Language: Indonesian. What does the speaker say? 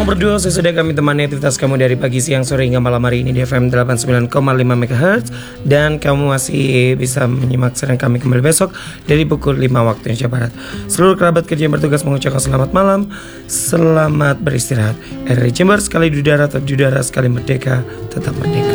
Kamu berdua sesudah kami temani aktivitas kamu dari pagi, siang, sore hingga malam hari ini di FM 89,5 MHz. Dan kamu masih bisa menyimak siaran kami kembali besok dari pukul 5 waktu Indonesia Barat. Seluruh kerabat kerja yang bertugas mengucapkan selamat malam, selamat beristirahat. RRI Jember, sekali di udara tetap di udara, sekali merdeka tetap merdeka.